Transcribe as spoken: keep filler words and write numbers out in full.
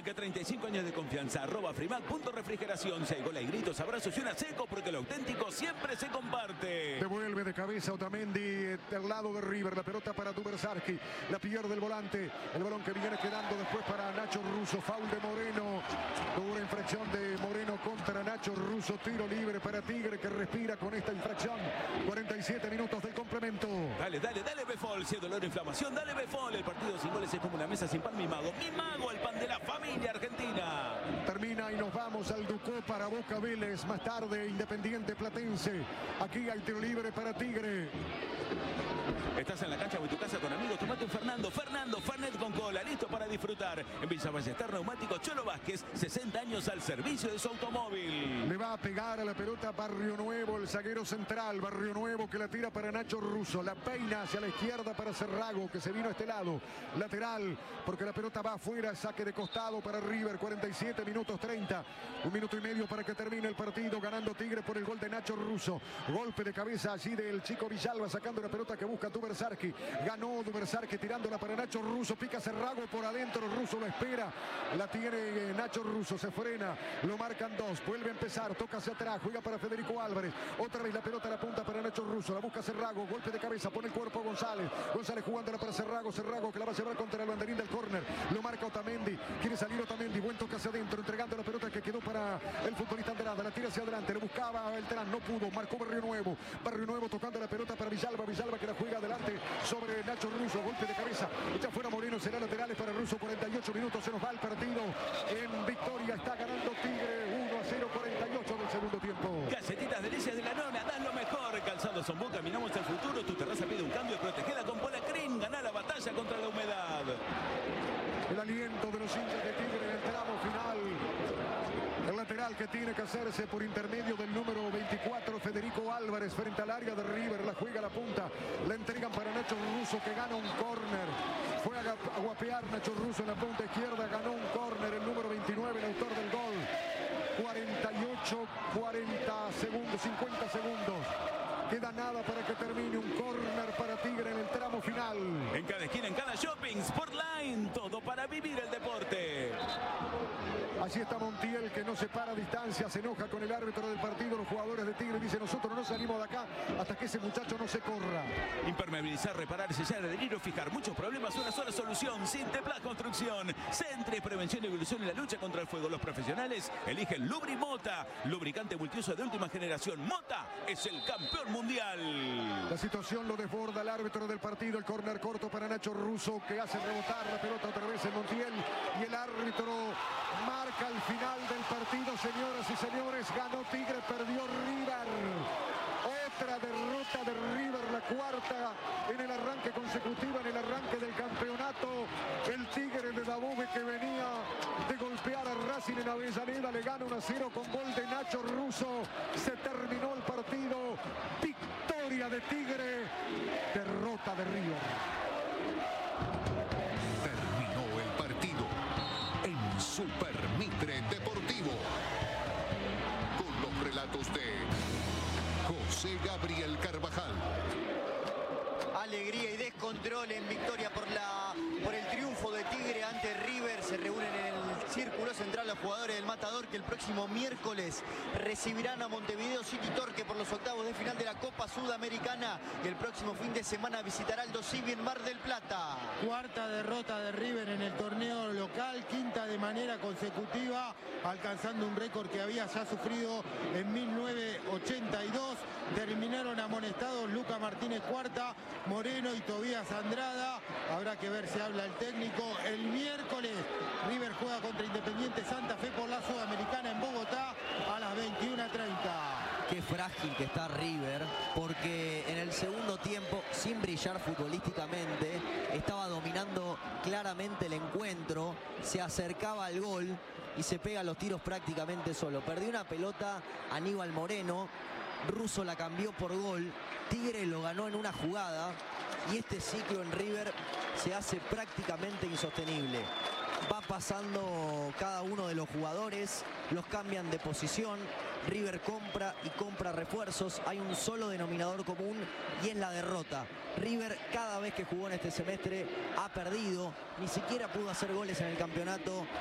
Frimac, treinta y cinco años de confianza. Arroba Frimac, punto refrigeración. Si hay goles, gritos, abrazos y una seco, porque lo auténtico siempre se comparte. Devuelve de cabeza Otamendi del lado de River. La pelota para Dubersarki. La pierde el volante. El balón que viene quedando después para Nacho Russo. Foul de Moreno. Dura infracción de Moreno contra Nacho Russo. Tiro libre para Tigre, que respira con esta infracción. cuarenta y siete minutos del complemento. Dale, dale, dale Befol. Si hay dolor o inflamación, dale Befol. El partido sin goles es como una mesa sin pan, mi mago. Mi mago, el pan de la familia argentina. Termina y nos vamos al Ducó para Boca Vélez. Más tarde Independiente Platense. Aquí hay tiro libre para Tigre. Estás en la cancha o en tu casa con amigos, tomate un Fernando, Fernando, Fernet con cola, listo para disfrutar. En Villa Ballester Neumático, Cholo Vázquez, sesenta años al servicio de su automóvil. Le va a pegar a la pelota Barrio Nuevo, el zaguero central. Barrio Nuevo que la tira para Nacho Russo. La peina hacia la izquierda para Cerrago, que se vino a este lado. Lateral, porque la pelota va afuera, saque de costado para River. cuarenta y siete minutos treinta. Un minuto y medio para que termine el partido, ganando Tigre por el gol de Nacho Russo. Golpe de cabeza allí del chico Villalba, sacando la pelota que busca Dubersarki. Ganó Dubersarki tirándola para Nacho Russo. Pica Cerrago por adentro. Russo lo espera. La tiene Nacho Russo. Se frena. Lo marcan dos. Vuelve a empezar. Toca hacia atrás. Juega para Federico Álvarez. Otra vez la pelota a la punta para Nacho Russo. La busca Cerrago. Golpe de cabeza. Pone el cuerpo González. González jugándola para Cerrago. Cerrago que la va a llevar contra el banderín del córner. Lo marca Otamendi. Quiere salir Otamendi. Buen toque hacia adentro. Entregando la pelota que quedó para el futbolista Andrada. La tira hacia adelante. Le buscaba Beltrán. No pudo. Marcó Barrio Nuevo. Barrio Nuevo tocando la pelota para Villalba. Villalba que la juega adelante sobre Nacho Russo. Golpe de cabeza. Echa fuera Moreno. Será laterales para Russo. cuarenta y ocho minutos. Se nos va el partido. En victoria está ganando Tigre. uno a cero. cuarenta y ocho del segundo tiempo. Galletitas delicias de la nona. Das lo mejor. Calzado Sombú. Caminamos al futuro. Tu terraza pide un cambio. Protegela con Polacrin. Ganá la batalla contra la humedad. El aliento de los hinchas de Tigre en el tramo final. El lateral que tiene que hacerse por intermedio del número veinticuatro, Federico Álvarez, frente al área de River. La juega a la punta. La entregan para Nacho Russo, que gana un córner. Fue a guapear Nacho Russo en la punta izquierda. Ganó un córner el número veintinueve, el autor del gol. cuarenta y ocho, cuarenta segundos, cincuenta segundos. Queda nada para que termine. Un córner para Tigre en el tramo final. En cada esquina, en cada shopping, Sportline. Todo para vivir el deporte. Allí está Montiel, que no se para a distancia, se enoja con el árbitro del partido. Los jugadores de Tigre dicen: nosotros no salimos de acá hasta que ese muchacho no se corra. Impermeabilizar, reparar, sellar, adherir o fijar. Muchos problemas, una sola solución. Sinteplas Construcción. Centre, prevención, evolución y la lucha contra el fuego. Los profesionales eligen Lubri Mota. Lubricante multiuso de última generación. Mota es el campeón mundial. La situación lo desborda el árbitro del partido. El córner corto para Nacho Russo, que hace rebotar la pelota otra vez en Montiel. Y el árbitro marca el final del partido, señoras y señores. Ganó Tigre, perdió River. Otra derrota de River, la cuarta en el arranque consecutivo, en el arranque del campeonato. El Tigre de Dabove, que venía de golpear a Racing en Avellaneda, le gana uno a cero con gol de Nacho Russo. Se terminó el partido. Victoria de Tigre, derrota de River. Terminó el partido en Super Mitre Deportivo, con los relatos de José Gabriel Carvajal. Alegría y descontrol en victoria por, la, por el triunfo de Tigre ante River. Se reúnen en el círculo central los jugadores del Matador, que el próximo miércoles recibirán a Montevideo City Torque por los octavos de final de la Copa Sudamericana. Y el próximo fin de semana visitará el Dosivi en Mar del Plata. Cuarta derrota de River en el torneo local, quinta de manera consecutiva, alcanzando un récord que había ya sufrido en mil novecientos ochenta y dos. Terminaron amonestados Luca Martínez Cuarta, Moreno y Tobías Andrada. Habrá que ver si habla el técnico. El miércoles River juega contra Independiente Santa Fe por la Sudamericana en Bogotá a las veintiuna treinta. Qué frágil que está River, porque en el segundo tiempo, sin brillar futbolísticamente, estaba dominando claramente el encuentro, se acercaba al gol y se pega los tiros prácticamente solo. Perdió una pelota Aníbal Moreno, Russo la cambió por gol, Tigre lo ganó en una jugada y este ciclo en River se hace prácticamente insostenible. Va pasando cada uno de los jugadores, los cambian de posición, River compra y compra refuerzos, hay un solo denominador común y es la derrota. River cada vez que jugó en este semestre ha perdido, ni siquiera pudo hacer goles en el campeonato.